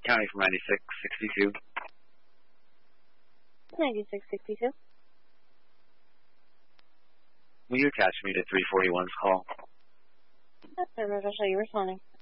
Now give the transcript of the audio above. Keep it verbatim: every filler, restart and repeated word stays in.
County from ninety-six sixty-two. ninety-six sixty-two. Will you attach me to three forty-one's call? Yes, sir. I'll show you responding.